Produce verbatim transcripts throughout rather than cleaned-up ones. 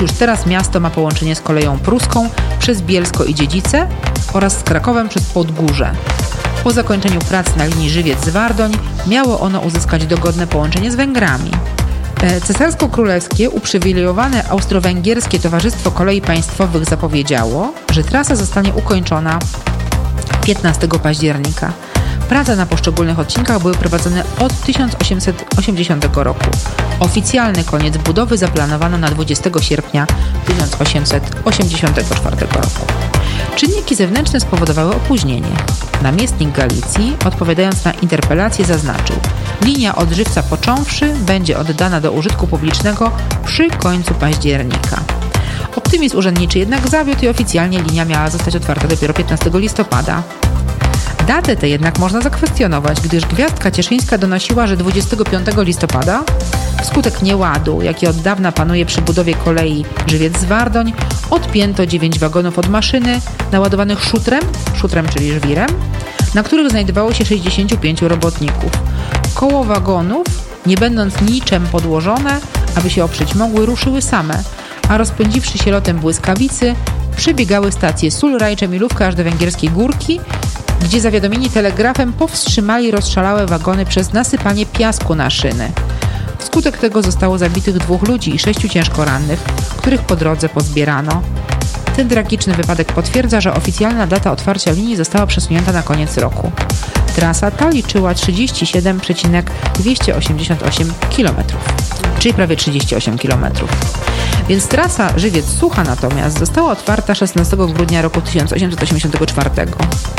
już teraz miasto ma połączenie z koleją pruską przez Bielsko i Dziedzice oraz z Krakowem przez Podgórze. Po zakończeniu prac na linii Żywiec-Zwardoń miało ono uzyskać dogodne połączenie z Węgrami. Cesarsko-królewskie uprzywilejowane austro-węgierskie Towarzystwo Kolei Państwowych zapowiedziało, że trasa zostanie ukończona piętnastego października. Prace na poszczególnych odcinkach były prowadzone od tysiąc osiemset osiemdziesiątego roku. Oficjalny koniec budowy zaplanowano na dwudziestego sierpnia tysiąc osiemset osiemdziesiątego czwartego roku. Czynniki zewnętrzne spowodowały opóźnienie. Namiestnik Galicji, odpowiadając na interpelację, zaznaczył: linia od Żywca począwszy będzie oddana do użytku publicznego przy końcu października. Optymizm urzędniczy jednak zawiódł i oficjalnie linia miała zostać otwarta dopiero piętnastego listopada. Datę tę jednak można zakwestionować, gdyż Gwiazdka Cieszyńska donosiła, że dwudziestego piątego listopada wskutek nieładu, jaki od dawna panuje przy budowie kolei Żywiec-Zwardoń, odpięto dziewięć wagonów od maszyny naładowanych szutrem, szutrem czyli żwirem, na których znajdowało się sześćdziesięciu pięciu robotników. Koło wagonów, nie będąc niczym podłożone, aby się oprzeć mogły, ruszyły same, a rozpędziwszy się lotem błyskawicy, przebiegały stacje Sulrajcze, Milówka aż do Węgierskiej Górki, gdzie zawiadomieni telegrafem powstrzymali rozszalałe wagony przez nasypanie piasku na szyny. Wskutek tego zostało zabitych dwóch ludzi i sześciu ciężko rannych, których po drodze pozbierano. Ten tragiczny wypadek potwierdza, że oficjalna data otwarcia linii została przesunięta na koniec roku. Trasa ta liczyła trzydzieści siedem przecinek dwieście osiemdziesiąt osiem kilometrów, czyli prawie trzydzieści osiem kilometrów. Więc trasa Żywiec-Sucha natomiast została otwarta szesnastego grudnia roku tysiąc osiemset osiemdziesiątego czwartego.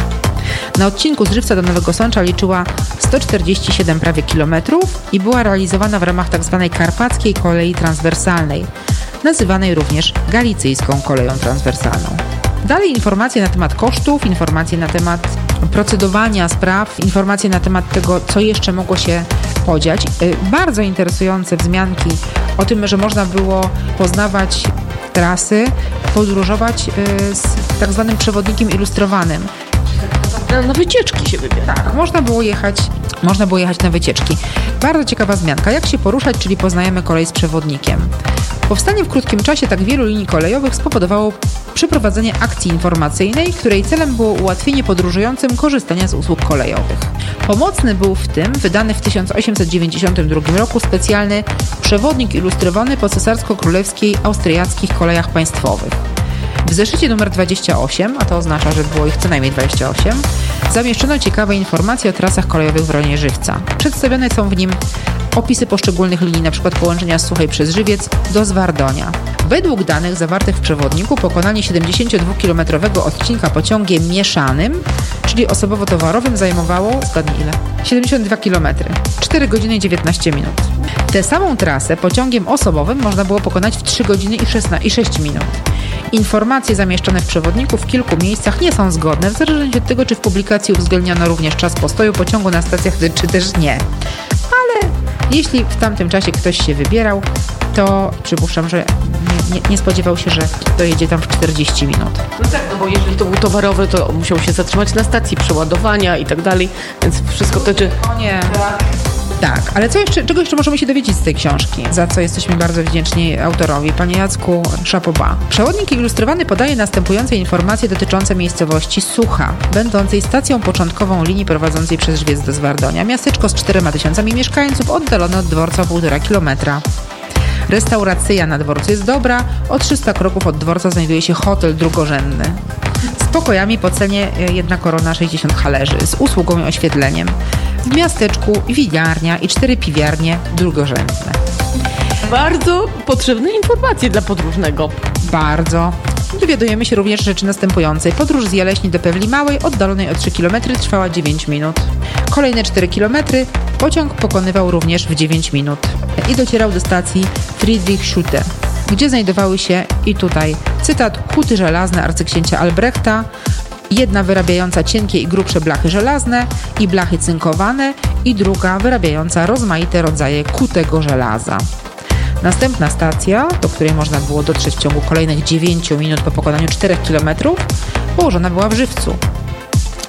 Na odcinku z Żywca do Nowego Sącza liczyła sto czterdzieści siedem prawie kilometrów i była realizowana w ramach tzw. Karpackiej Kolei Transwersalnej, nazywanej również Galicyjską Koleją Transwersalną. Dalej informacje na temat kosztów, informacje na temat procedowania spraw, informacje na temat tego, co jeszcze mogło się podziać. Bardzo interesujące wzmianki o tym, że można było poznawać trasy, podróżować z tak zwanym przewodnikiem ilustrowanym. Na wycieczki się wybiera. Tak, można było jechać, można było jechać na wycieczki. Bardzo ciekawa wzmianka. Jak się poruszać, czyli poznajemy kolej z przewodnikiem. Powstanie w krótkim czasie tak wielu linii kolejowych spowodowało przeprowadzenie akcji informacyjnej, której celem było ułatwienie podróżującym korzystania z usług kolejowych. Pomocny był w tym wydany w tysiąc osiemset dziewięćdziesiątym drugim roku specjalny przewodnik ilustrowany po cesarsko-królewskiej austriackich kolejach państwowych. W zeszycie numer dwadzieścia osiem, a to oznacza, że było ich co najmniej dwadzieścia osiem, zamieszczono ciekawe informacje o trasach kolejowych w rejonie Żywca. Przedstawione są w nim opisy poszczególnych linii, np. połączenia z Suchej przez Żywiec do Zwardonia. Według danych zawartych w przewodniku pokonanie siedemdziesięciodwukilometrowego odcinka pociągiem mieszanym, czyli osobowo-towarowym, zajmowało, zgadnij ile? siedemdziesiąt dwa kilometry, cztery godziny i dziewiętnaście minut. Tę samą trasę pociągiem osobowym można było pokonać w trzy godziny i sześć minut. Informacje zamieszczone w przewodniku w kilku miejscach nie są zgodne, w zależności od tego, czy w publikacji uwzględniono również czas postoju pociągu na stacjach, czy też nie. Ale jeśli w tamtym czasie ktoś się wybierał, to przypuszczam, że nie, nie, nie spodziewał się, że dojedzie tam w czterdzieści minut. No tak, no bo jeżeli to był towarowy, to musiał się zatrzymać na stacji przeładowania i tak dalej, więc wszystko to, czy... O nie. Tak, ale co jeszcze, czego jeszcze możemy się dowiedzieć z tej książki, za co jesteśmy bardzo wdzięczni autorowi, panie Jacku Szapoba. Przewodnik ilustrowany podaje następujące informacje dotyczące miejscowości Sucha, będącej stacją początkową linii prowadzącej przez Żywiec do Zwardonia. Miasteczko z czterema tysiącami mieszkańców, oddalone od dworca o półtora kilometra. Restauracja na dworcu jest dobra, o trzysta kroków od dworca znajduje się hotel drugorzędny z pokojami po cenie jedna korona sześćdziesiąt halerzy, z usługą i oświetleniem. W miasteczku winiarnia i cztery piwiarnie drugorzędne. Bardzo potrzebne informacje dla podróżnego. Bardzo. Dowiadujemy się również rzeczy następującej. Podróż z Jeleśni do Pewli Małej, oddalonej o trzy kilometry, trwała dziewięć minut. Kolejne cztery kilometry pociąg pokonywał również w dziewięć minut i docierał do stacji Friedrichshutte, gdzie znajdowały się, i tutaj cytat, huty żelazne arcyksięcia Albrechta, jedna wyrabiająca cienkie i grubsze blachy żelazne i blachy cynkowane i druga wyrabiająca rozmaite rodzaje kutego żelaza. Następna stacja, do której można było dotrzeć w ciągu kolejnych dziewięciu minut po pokonaniu czterech kilometrów, położona była w Żywcu.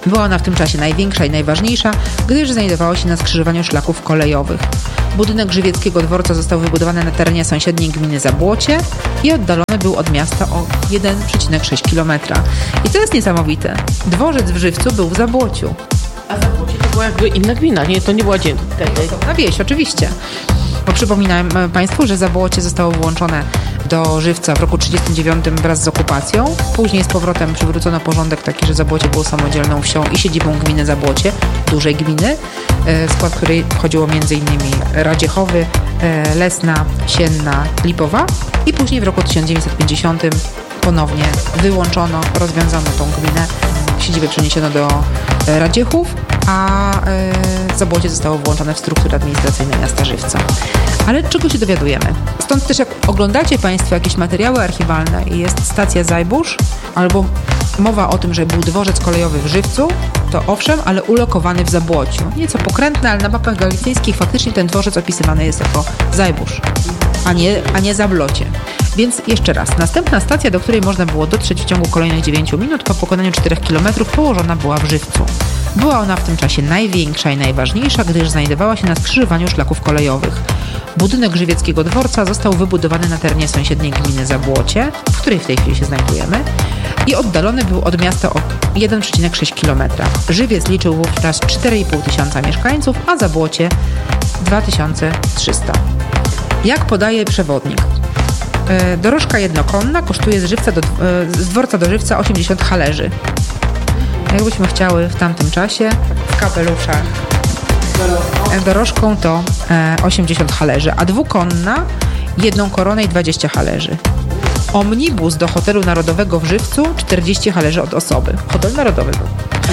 Była ona w tym czasie największa i najważniejsza, gdyż znajdowała się na skrzyżowaniu szlaków kolejowych. Budynek żywieckiego dworca został wybudowany na terenie sąsiedniej gminy Zabłocie i oddalony był od miasta o jeden przecinek sześć kilometra. I to jest niesamowite. Dworzec w Żywcu był w Zabłociu. A Zabłocie to była jakby inna gmina, nie? To nie była dzień. Na wieś, oczywiście. Bo przypominam Państwu, że Zabłocie zostało włączone do Żywca w roku trzydziestym dziewiątym wraz z okupacją. Później z powrotem przywrócono porządek taki, że Zabłocie było samodzielną wsią i siedzibą gminy Zabłocie, dużej gminy, w skład której wchodziło między innymi Radziechowy, Lesna, Sienna, Lipowa. I później w roku tysiąc dziewięćset pięćdziesiątym ponownie wyłączono, rozwiązano tą gminę. Siedzibę przeniesiono do Radziechów, a Zabłocie zostało włączone w struktury administracyjne miasta Żywca. Ale czego się dowiadujemy? Stąd też jak oglądacie Państwo jakieś materiały archiwalne i jest stacja Zajbusz, albo mowa o tym, że był dworzec kolejowy w Żywcu, to owszem, ale ulokowany w Zabłociu. Nieco pokrętne, ale na mapach galicyjskich faktycznie ten dworzec opisywany jest jako Zajbusz, a nie, a nie Zablocie. Więc jeszcze raz, następna stacja, do której można było dotrzeć w ciągu kolejnych dziewięciu minut po pokonaniu czterech kilometrów, położona była w Żywcu. Była ona w tym czasie największa i najważniejsza, gdyż znajdowała się na skrzyżowaniu szlaków kolejowych. Budynek żywieckiego dworca został wybudowany na terenie sąsiedniej gminy Zabłocie, w której w tej chwili się znajdujemy, i oddalony był od miasta o jeden przecinek sześć kilometra. Żywiec liczył wówczas cztery i pół tysiąca mieszkańców, a Zabłocie dwa tysiące trzysta. Jak podaje przewodnik? Dorożka jednokonna kosztuje z, Żywca do, z dworca do Żywca osiemdziesiąt hależy. Jakbyśmy chciały w tamtym czasie w kapeluszach dorożką to osiemdziesiąt hależy, a dwukonna jedną koronę i dwadzieścia hależy. Omnibus do hotelu narodowego w Żywcu czterdzieści hależy od osoby. Hotel narodowy był.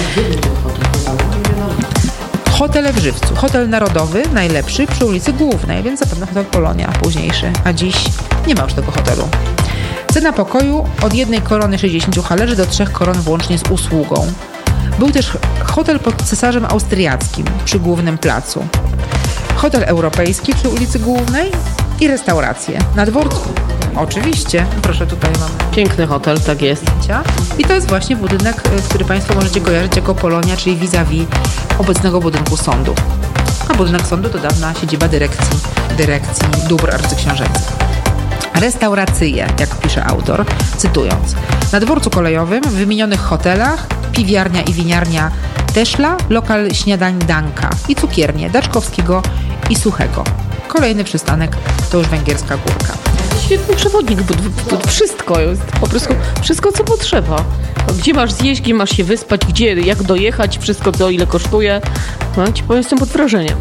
Hotel w Żywcu. Hotel narodowy, najlepszy przy ulicy Głównej, więc zapewne hotel Polonia późniejszy, a dziś nie ma już tego hotelu. Cena pokoju od jednej korony sześćdziesiąt hależy do trzech koron włącznie z usługą. Był też hotel pod Cesarzem Austriackim przy Głównym Placu. Hotel europejski przy ulicy Głównej i restauracje. Na dworcu. Oczywiście. Proszę, tutaj mam. Piękny hotel, tak jest. I to jest właśnie budynek, który Państwo możecie kojarzyć jako Polonia, czyli vis-a-vis obecnego budynku sądu. A budynek sądu to dawna siedziba dyrekcji, dyrekcji dóbr arcyksiążęcych. Restauracje, jak pisze autor, cytując. Na dworcu kolejowym, w wymienionych hotelach, piwiarnia i winiarnia Teszla, lokal śniadań Danka i cukiernie Daczkowskiego i Suchego. Kolejny przystanek to już Węgierska Górka. Świetny przewodnik, bo wszystko jest, po prostu wszystko, co potrzeba. Gdzie masz zjeść, gdzie masz się wyspać, gdzie, jak dojechać, wszystko, co ile kosztuje. No, ci powiem, jestem pod wrażeniem.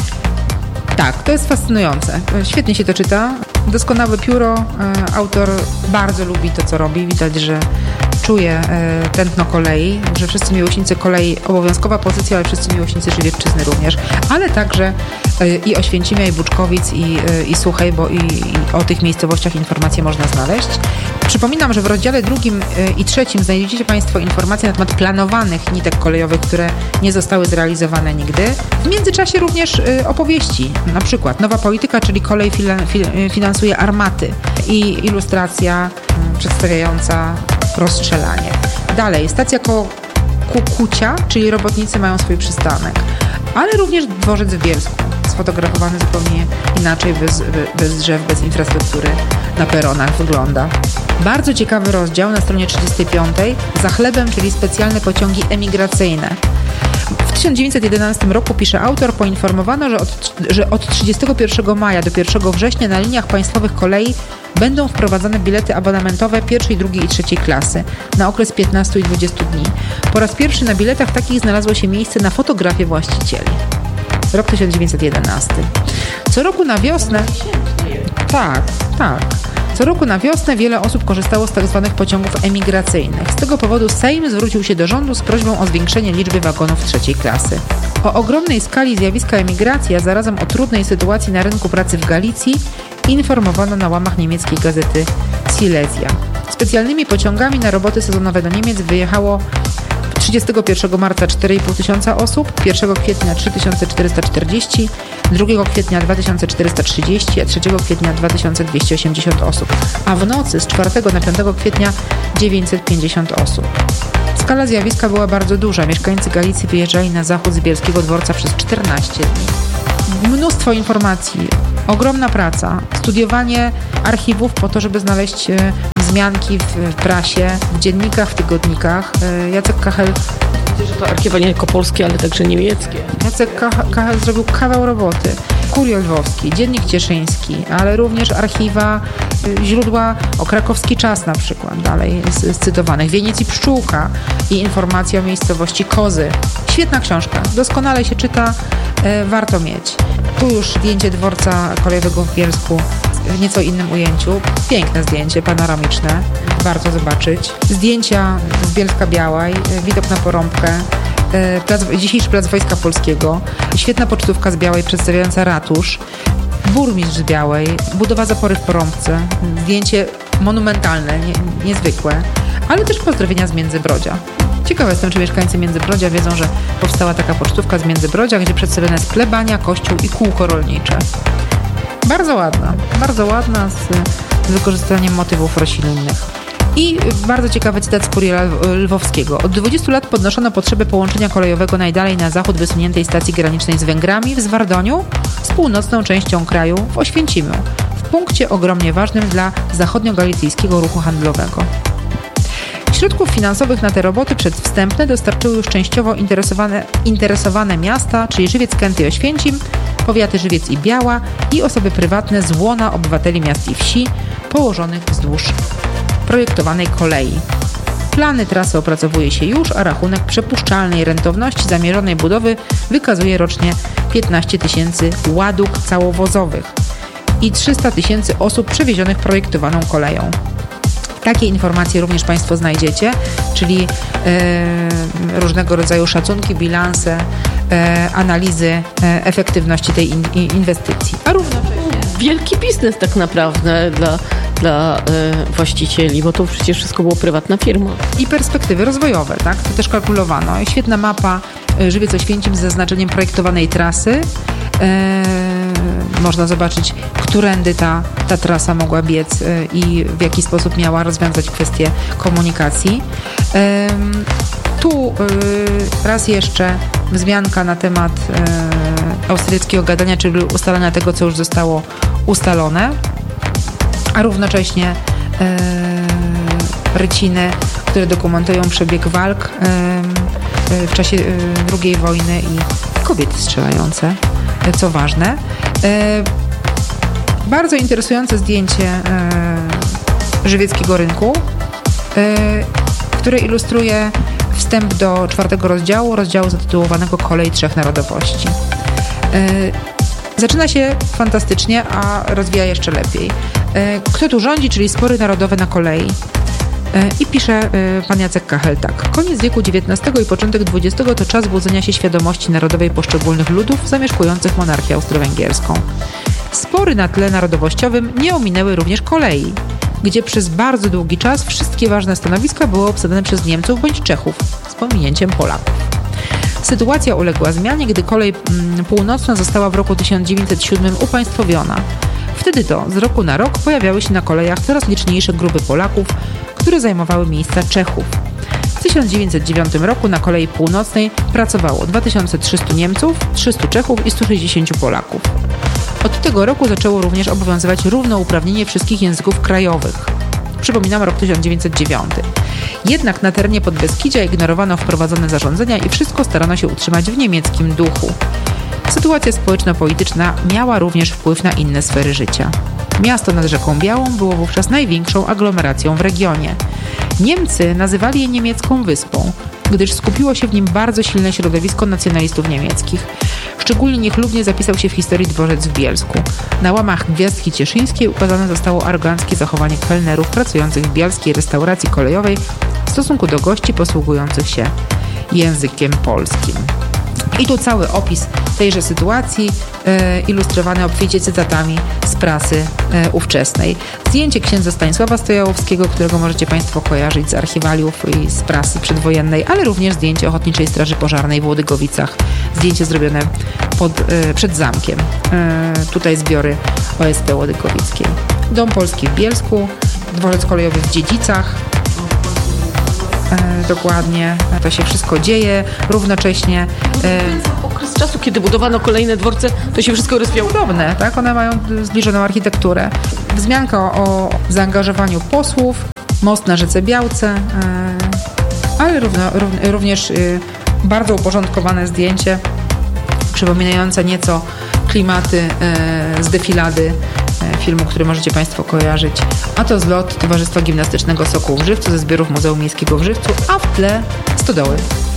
Tak, to jest fascynujące. Świetnie się to czyta. Doskonałe pióro. Autor bardzo lubi to, co robi. Widać, że czuje tętno kolei, że wszyscy miłośnicy kolei, obowiązkowa pozycja, ale wszyscy miłośnicy Żywiecczyzny również, ale także i Oświęcimia, i Buczkowic, i, i Suchej, bo i, i o tych miejscowościach informacje można znaleźć. Przypominam, że w rozdziale drugim i trzecim znajdziecie Państwo informacje na temat planowanych nitek kolejowych, które nie zostały zrealizowane nigdy. W międzyczasie również opowieści, na przykład Nowa Polityka, czyli kolej finansuje armaty, i ilustracja przedstawiająca rozstrzelanie. Dalej, stacja koło Kukucia, czyli robotnicy mają swój przystanek, ale również dworzec w Bielsku, sfotografowany zupełnie inaczej, bez, bez drzew, bez infrastruktury na peronach wygląda. Bardzo ciekawy rozdział na stronie trzydziestej piątej. Za chlebem, czyli specjalne pociągi emigracyjne. W tysiąc dziewięćset jedenastym roku, pisze autor, poinformowano, że od, że od trzydziestego pierwszego maja do pierwszego września na liniach państwowych kolei będą wprowadzane bilety abonamentowe pierwszej, drugiej i trzeciej klasy na okres piętnastu i dwudziestu dni. Po raz pierwszy na biletach takich znalazło się miejsce na fotografię właścicieli. Rok tysiąc dziewięćset jedenasty. Co roku na wiosnę... Tak, tak. Co roku na wiosnę wiele osób korzystało z tzw. pociągów emigracyjnych. Z tego powodu Sejm zwrócił się do rządu z prośbą o zwiększenie liczby wagonów trzeciej klasy. O ogromnej skali zjawiska emigracji, a zarazem o trudnej sytuacji na rynku pracy w Galicji informowano na łamach niemieckiej gazety Silesia. Specjalnymi pociągami na roboty sezonowe do Niemiec wyjechało trzydziestego pierwszego marca cztery i pół tysiąca osób, pierwszego kwietnia trzy tysiące czterysta czterdzieści, drugiego kwietnia dwa tysiące czterysta trzydzieści, a trzeciego kwietnia dwa tysiące dwieście osiemdziesiąt osób, a w nocy z czwartego na piątego kwietnia dziewięćset pięćdziesiąt osób. Skala zjawiska była bardzo duża. Mieszkańcy Galicji wyjeżdżali na zachód z Bielskiego Dworca przez czternaście dni. Mnóstwo informacji, ogromna praca, studiowanie archiwów po to, żeby znaleźć wzmianki w prasie, w dziennikach, w tygodnikach. Jacek Kachel... Widzę, że to archiwa nie tylko polskie, ale także niemieckie. Jacek Kachel zrobił kawał roboty. Kurier Lwowski, Dziennik Cieszyński, ale również archiwa, źródła o Krakowski Czas na przykład, dalej z, z cytowanych, Wieniec i Pszczółka i informacja o miejscowości Kozy. Świetna książka, doskonale się czyta, e, warto mieć. Tu już zdjęcie dworca kolejowego w Bielsku w nieco innym ujęciu. Piękne zdjęcie, panoramiczne, warto zobaczyć. Zdjęcia z Bielska-Białej, widok na Porąbkę, Plac, dzisiejszy Plac Wojska Polskiego, świetna pocztówka z Białej przedstawiająca ratusz, burmistrz z Białej, budowa zapory w Porąbce, zdjęcie monumentalne, nie, niezwykłe, ale też pozdrowienia z Międzybrodzia. Ciekawa jestem, czy mieszkańcy Międzybrodzia wiedzą, że powstała taka pocztówka z Międzybrodzia, gdzie przedstawione jest plebania, kościół i kółko rolnicze. Bardzo ładna, bardzo ładna, z, z wykorzystaniem motywów roślinnych. I bardzo ciekawy cytat z Kuriera Lwowskiego. Od dwudziestu lat podnoszono potrzebę połączenia kolejowego najdalej na zachód wysuniętej stacji granicznej z Węgrami w Zwardoniu z północną częścią kraju w Oświęcimiu, w punkcie ogromnie ważnym dla zachodnio-galicyjskiego ruchu handlowego. Środków finansowych na te roboty przedwstępne dostarczyły już częściowo interesowane, interesowane miasta, czyli Żywiec, Kęty i Oświęcim, powiaty Żywiec i Biała i osoby prywatne z łona obywateli miast i wsi położonych wzdłuż projektowanej kolei. Plany trasy opracowuje się już, a rachunek przepuszczalnej rentowności zamierzonej budowy wykazuje rocznie piętnaście tysięcy ładóg całowozowych i trzysta tysięcy osób przewiezionych projektowaną koleją. Takie informacje również Państwo znajdziecie, czyli e, różnego rodzaju szacunki, bilanse, e, analizy e, efektywności tej in, inwestycji. A równocześnie wielki biznes tak naprawdę dla, dla e, właścicieli, bo to przecież wszystko było prywatna firma. I perspektywy rozwojowe, tak? To też kalkulowano. I świetna mapa Żywiec Oświęcim z zaznaczeniem projektowanej trasy. E, można zobaczyć, którędy ta, ta trasa mogła biec e, i w jaki sposób miała rozwiązać kwestie komunikacji. E, tu e, raz jeszcze wzmianka na temat e, austriackiego gadania, czyli ustalania tego, co już zostało ustalone, a równocześnie e, ryciny, które dokumentują przebieg walk e, e, w czasie e, drugiej wojny i kobiety strzelające, e, co ważne. E, bardzo interesujące zdjęcie e, żywieckiego rynku, e, które ilustruje wstęp do czwartego rozdziału, rozdziału zatytułowanego Kolej Trzech Narodowości. E, Zaczyna się fantastycznie, a rozwija jeszcze lepiej. Kto tu rządzi, czyli spory narodowe na kolei. I pisze pan Jacek Kachel tak. Koniec wieku dziewiętnastego i początek dwudziestego to czas budzenia się świadomości narodowej poszczególnych ludów zamieszkujących monarchię austro-węgierską. Spory na tle narodowościowym nie ominęły również kolei, gdzie przez bardzo długi czas wszystkie ważne stanowiska były obsadzone przez Niemców bądź Czechów, z pominięciem Polaków. Sytuacja uległa zmianie, gdy kolej północna została w roku tysiąc dziewięćset siódmym upaństwowiona. Wtedy to z roku na rok pojawiały się na kolejach coraz liczniejsze grupy Polaków, które zajmowały miejsca Czechów. W tysiąc dziewięćset dziewiątym roku na kolei północnej pracowało dwa tysiące trzystu Niemców, trzystu Czechów i stu sześćdziesięciu Polaków. Od tego roku zaczęło również obowiązywać równouprawnienie wszystkich języków krajowych. Przypominam rok tysiąc dziewięćset dziewiąty. Jednak na terenie Podbeskidzia ignorowano wprowadzone zarządzenia i wszystko starano się utrzymać w niemieckim duchu. Sytuacja społeczno-polityczna miała również wpływ na inne sfery życia. Miasto nad Rzeką Białą było wówczas największą aglomeracją w regionie. Niemcy nazywali je niemiecką wyspą, gdyż skupiło się w nim bardzo silne środowisko nacjonalistów niemieckich. Szczególnie niechlubnie zapisał się w historii dworzec w Bielsku. Na łamach Gwiazdki Cieszyńskiej ukazane zostało aroganckie zachowanie kelnerów pracujących w bielskiej restauracji kolejowej w stosunku do gości posługujących się językiem polskim. I tu cały opis tejże sytuacji, e, ilustrowany obficie cytatami z prasy e, ówczesnej. Zdjęcie księdza Stanisława Stojałowskiego, którego możecie Państwo kojarzyć z archiwaliów i z prasy przedwojennej, ale również zdjęcie Ochotniczej Straży Pożarnej w Łodygowicach. Zdjęcie zrobione pod, e, przed zamkiem. E, tutaj zbiory O S P Łodygowickiej. Dom Polski w Bielsku, dworzec kolejowy w Dziedzicach, e, dokładnie to się wszystko dzieje równocześnie. E, okres czasu, kiedy budowano kolejne dworce, to się wszystko rozwijało. Podobne, tak? One mają zbliżoną architekturę. Wzmianka o, o zaangażowaniu posłów, most na rzece Białce, e, ale równo, równ, również e, bardzo uporządkowane zdjęcie przypominające nieco klimaty e, z defilady e, filmu, który możecie Państwo kojarzyć. A to zlot Towarzystwa Gimnastycznego Sokół w Żywcu ze zbiorów Muzeum Miejskiego w Żywcu, a w tle stodoły.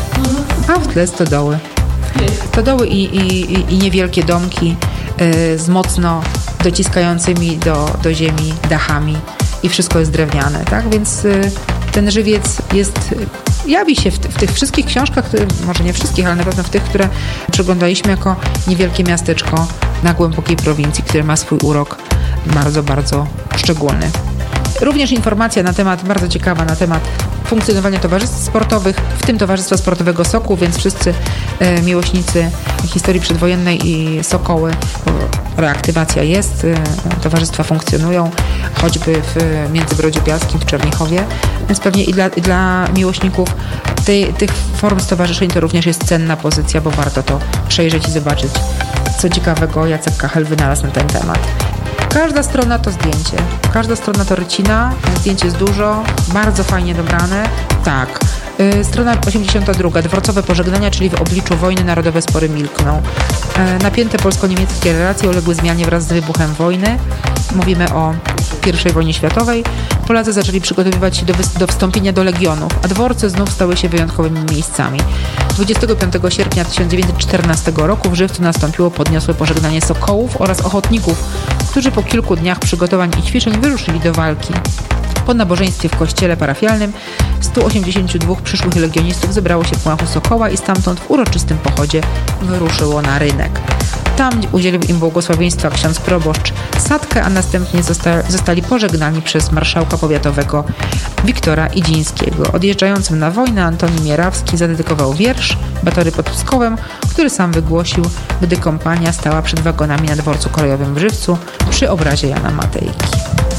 A w tle stodoły. Stodoły i, i, i niewielkie domki e, z mocno dociskającymi do, do ziemi dachami i wszystko jest drewniane, tak? Więc e, ten Żywiec jest... jawi się w, w tych wszystkich książkach, które, może nie wszystkich, ale na pewno w tych, które przeglądaliśmy jako niewielkie miasteczko na głębokiej prowincji, które ma swój urok bardzo, bardzo szczególny. Również informacja na temat, bardzo ciekawa, na temat funkcjonowania towarzystw sportowych, w tym Towarzystwa Sportowego Sokół, więc wszyscy e, miłośnicy historii przedwojennej i Sokoły, reaktywacja jest, e, towarzystwa funkcjonują, choćby w Międzybrodziu Piaskim, w Czernichowie, więc pewnie i dla, i dla miłośników tej, tych form stowarzyszeń to również jest cenna pozycja, bo warto to przejrzeć i zobaczyć, co ciekawego Jacek Kachel wynalazł na ten temat. Każda strona to zdjęcie, każda strona to rycina, zdjęć jest dużo, bardzo fajnie dobrane. Tak, yy, strona osiemdziesiąta druga, dworcowe pożegnania, czyli w obliczu wojny narodowe spory milkną. Yy, napięte polsko-niemieckie relacje uległy zmianie wraz z wybuchem wojny. Mówimy o pierwszej wojnie światowej. Polacy zaczęli przygotowywać się do, wy- do wstąpienia do legionów, a dworce znów stały się wyjątkowymi miejscami. dwudziestego piątego sierpnia tysiąc dziewięćset czternastego roku w Żywcu nastąpiło podniosłe pożegnanie sokołów oraz ochotników, którzy po kilku dniach przygotowań i ćwiczeń wyruszyli do walki. Po nabożeństwie w kościele parafialnym stu osiemdziesięciu dwóch przyszłych legionistów zebrało się w gmachu Sokoła i stamtąd w uroczystym pochodzie wyruszyło na rynek. Tam udzielił im błogosławieństwa ksiądz proboszcz Sadkę, a następnie zosta- zostali pożegnani przez marszałka powiatowego Wiktora Idzińskiego. Odjeżdżającym na wojnę Antoni Mierawski zadedykował wiersz Batory pod Pskowem, który sam wygłosił, gdy kompania stała przed wagonami na dworcu kolejowym w Żywcu przy obrazie Jana Matejki.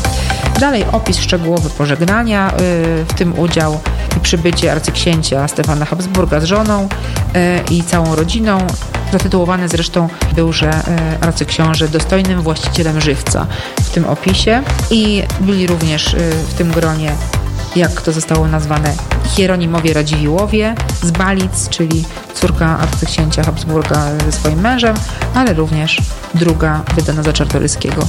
Dalej opis szczegółowy pożegnania, w tym udział i przybycie arcyksięcia Stefana Habsburga z żoną i całą rodziną. Zatytułowany zresztą był, że arcyksiąże dostojnym właścicielem Żywca w tym opisie. I byli również w tym gronie, jak to zostało nazwane, Hieronimowie Radziwiłłowie z Balic, czyli córka arcyksięcia Habsburga ze swoim mężem, ale również druga wydana za Czartoryskiego.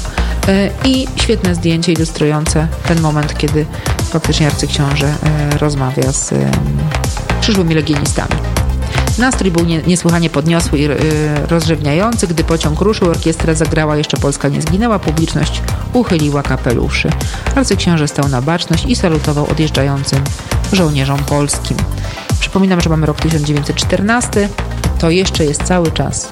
I świetne zdjęcie ilustrujące ten moment, kiedy faktycznie arcyksiąże rozmawia z przyszłymi legionistami. Nastrój był nie, niesłychanie podniosły i yy, rozrzewniający. Gdy pociąg ruszył, orkiestra zagrała Jeszcze Polska nie zginęła, publiczność uchyliła kapeluszy. Arcyksiąże stał na baczność i salutował odjeżdżającym żołnierzom polskim. Przypominam, że mamy rok tysiąc dziewięćset czternasty. To jeszcze jest cały czas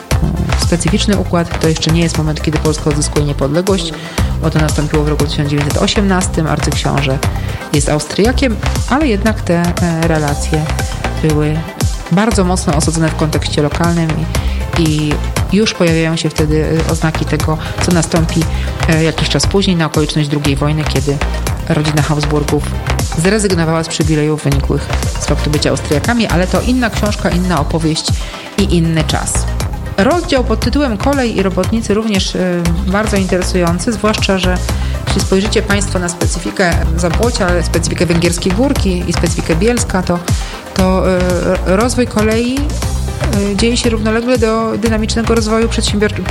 yy, specyficzny układ. To jeszcze nie jest moment, kiedy Polska odzyskuje niepodległość, bo to nastąpiło w roku tysiąc dziewięćset osiemnastym. Arcyksiąże jest Austriakiem, ale jednak te yy, relacje były bardzo mocno osadzone w kontekście lokalnym i, i już pojawiają się wtedy oznaki tego, co nastąpi e, jakiś czas później na okoliczność drugiej wojny, kiedy rodzina Habsburgów zrezygnowała z przywilejów wynikłych z faktu bycia Austriakami, ale to inna książka, inna opowieść i inny czas. Rozdział pod tytułem Kolej i robotnicy również y, bardzo interesujący, zwłaszcza, że jeśli spojrzycie Państwo na specyfikę Zabłocia, specyfikę Węgierskiej Górki i specyfikę Bielska, to, to y, rozwój kolei y, dzieje się równolegle do dynamicznego rozwoju przedsiębiorczego,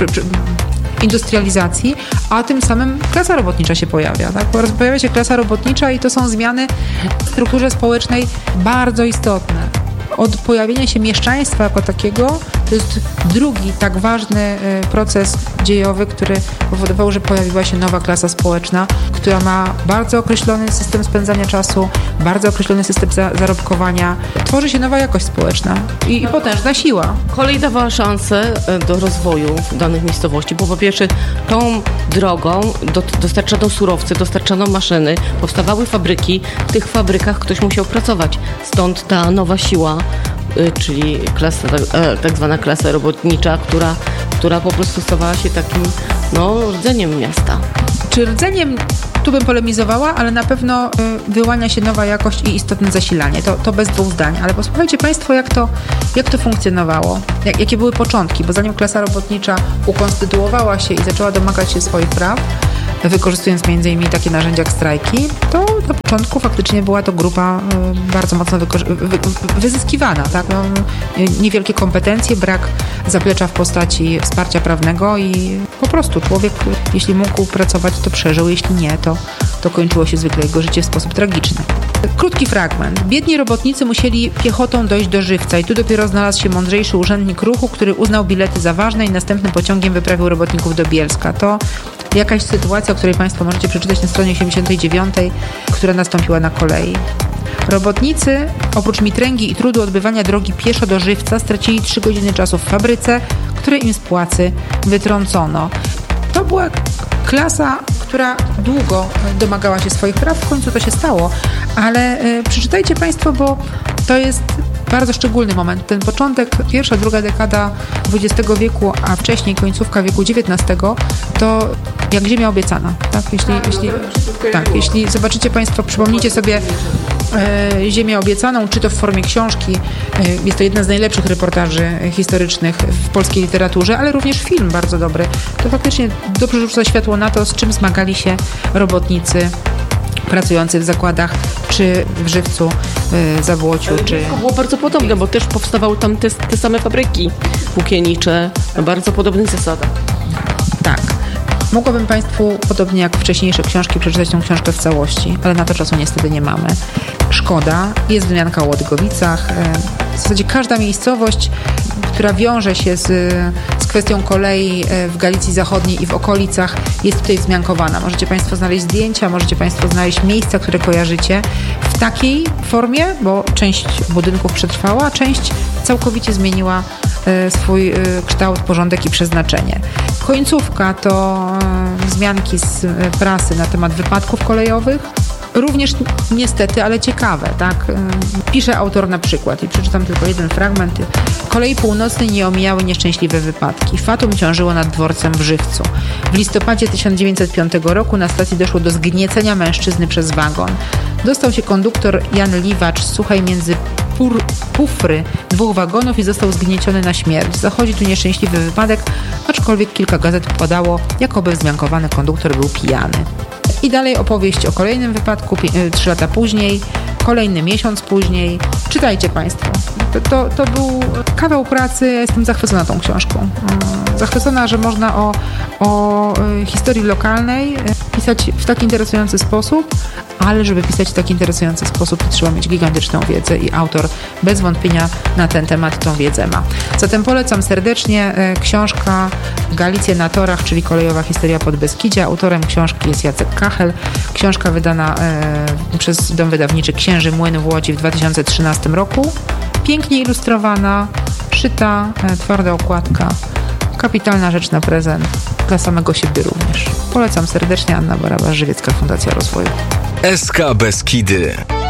industrializacji, a tym samym klasa robotnicza się pojawia. Tak? Pojawia się klasa robotnicza i to są zmiany w strukturze społecznej bardzo istotne. Od pojawienia się mieszczaństwa jako takiego to jest drugi tak ważny proces dziejowy, który powodował, że pojawiła się nowa klasa społeczna, która ma bardzo określony system spędzania czasu, bardzo określony system za- zarobkowania. Tworzy się nowa jakość społeczna i, i potężna siła. Kolej dawała szansę do rozwoju danych miejscowości, bo po pierwsze tą drogą do, dostarczano surowce, dostarczano maszyny, powstawały fabryki. W tych fabrykach ktoś musiał pracować. Stąd ta nowa siła, czyli klasa, tak zwana klasa robotnicza, która, która po prostu stawała się takim no, rdzeniem miasta. Czy rdzeniem Tu bym polemizowała, ale na pewno wyłania się nowa jakość i istotne zasilanie. To, to bez dwóch zdań. Ale posłuchajcie Państwo, jak to, jak to funkcjonowało. Jak, jakie były początki, bo zanim klasa robotnicza ukonstytuowała się i zaczęła domagać się swoich praw, wykorzystując między innymi takie narzędzia jak strajki, to na początku faktycznie była to grupa bardzo mocno wyko- wy- wyzyskiwana. Tak? No, niewielkie kompetencje, brak zaplecza w postaci wsparcia prawnego i po prostu człowiek, jeśli mógł pracować, to przeżył, jeśli nie, to, to kończyło się zwykle jego życie w sposób tragiczny. Krótki fragment. Biedni robotnicy musieli piechotą dojść do Żywca i tu dopiero znalazł się mądrzejszy urzędnik ruchu, który uznał bilety za ważne i następnym pociągiem wyprawił robotników do Bielska. To jakaś sytuacja, o której Państwo możecie przeczytać na stronie osiemdziesiątej dziewiątej, która nastąpiła na kolei. Robotnicy, oprócz mitręgi i trudu odbywania drogi pieszo do Żywca, stracili trzy godziny czasu w fabryce, której im z płacy wytrącono. To była klasa, która długo domagała się swoich praw, w końcu to się stało, ale y, przeczytajcie Państwo, bo to jest bardzo szczególny moment. Ten początek, pierwsza, druga dekada dwudziestego wieku, a wcześniej końcówka wieku dziewiętnastego, to jak ziemia obiecana. Tak? Jeśli, jeśli, tak, jeśli zobaczycie Państwo, przypomnijcie sobie e, Ziemię obiecaną, czy to w formie książki, e, jest to jedna z najlepszych reportaży historycznych w polskiej literaturze, ale również film bardzo dobry. To faktycznie dobrze rzuca światło na to, z czym zmagali się robotnicy pracujący w zakładach, czy w Żywcu, w Zabłociu, czy... To było bardzo podobne, bo też powstawały tam te, te same fabryki włókiennicze na bardzo podobnych zasadach. Tak. Mogłabym Państwu, podobnie jak wcześniejsze książki, przeczytać tę książkę w całości, ale na to czasu niestety nie mamy. Szkoda. Jest wzmianka o Łodygowicach. W zasadzie każda miejscowość, która wiąże się z, z kwestią kolei w Galicji Zachodniej i w okolicach, jest tutaj wzmiankowana. Możecie Państwo znaleźć zdjęcia, możecie Państwo znaleźć miejsca, które kojarzycie w takiej formie, bo część budynków przetrwała, a część całkowicie zmieniła swój kształt, porządek i przeznaczenie. Końcówka to wzmianki z prasy na temat wypadków kolejowych. Również niestety, ale ciekawe, tak? Pisze autor na przykład, i przeczytam tylko jeden fragment. Kolei północnej nie omijały nieszczęśliwe wypadki. Fatum ciążyło nad dworcem w Żywcu. W listopadzie tysiąc dziewięćset piątego roku na stacji doszło do zgniecenia mężczyzny przez wagon. Dostał się konduktor Jan Liwacz z Suchej między pur, pufry dwóch wagonów i został zgnieciony na śmierć. Zachodzi tu nieszczęśliwy wypadek, aczkolwiek kilka gazet podało, jakoby wzmiankowany konduktor był pijany. I dalej opowieść o kolejnym wypadku, trzy lata później, kolejny miesiąc później. Czytajcie Państwo. To, to, to był kawał pracy. Ja jestem zachwycona tą książką. Zachwycona, że można o, o historii lokalnej pisać w tak interesujący sposób, ale żeby pisać w tak interesujący sposób, to trzeba mieć gigantyczną wiedzę i autor bez wątpienia na ten temat tą wiedzę ma. Zatem polecam serdecznie książka Galicja na torach, czyli kolejowa historia Podbeskidzia. Autorem książki jest Jacek Kachel. Książka wydana e, przez dom wydawniczy Księży Młyn w Łodzi w dwa tysiące trzynastym roku. Pięknie ilustrowana, szyta, e, twarda okładka. Kapitalna rzecz na prezent. Dla samego siebie również. Polecam serdecznie. Anna Barabasz, Żywiecka Fundacja Rozwoju. S K Beskidy.